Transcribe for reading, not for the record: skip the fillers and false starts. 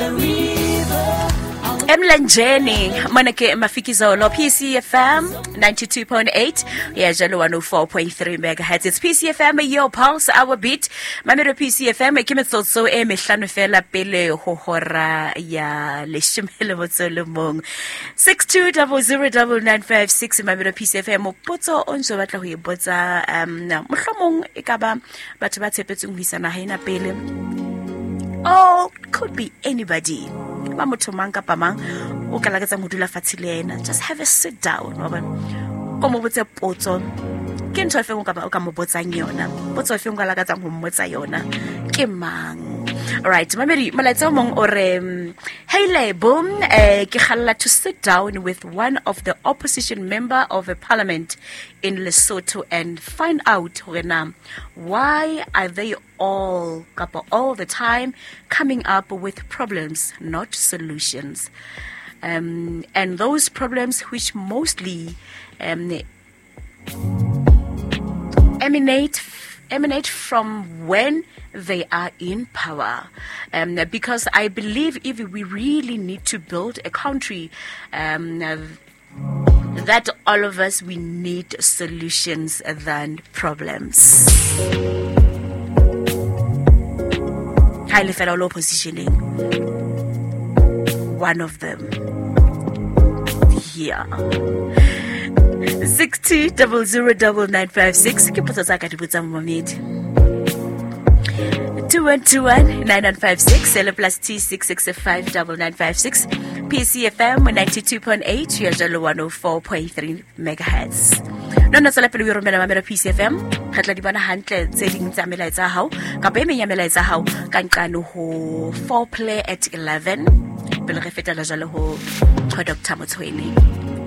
Emlanjeni manake mafikizolo PCFM 92.8 yeah jalo 104.3 megahertz. It's PCFM your pulse our beat mamero PCFM ke metsotso e mehlano fela pele ho hora ya leshimele botsolo mong 62000956 mamero PCFM potso onzo batla ho ibotsa mohlomong ekaba batho ba tshepetseng ho isana haina pele. Oh, could be anybody. Just have a sit down. Alright, hey Lebo, to sit down with one of the opposition member of a parliament in Lesotho and find out why are they all the time coming up with problems, not solutions. And those problems which mostly emanate from when they are in power. Because I believe if we really need to build a country, that all of us, we need solutions than problems. Highly federal oppositioning. One of them. Yeah. 60000956. Keep us at with some moment. 2121-9956, Cell plus T665-9956, PCFM 92.8, Yajalo 104.3 megahertz. No, not so we remember PCFM, Hatla Dibana Hantle, Zeding Zamela Zahau, Kabeme Yamela Zahau, Kankano ho 4 play at 11, Belrefeta Lajalo ho, Dr. Motwele.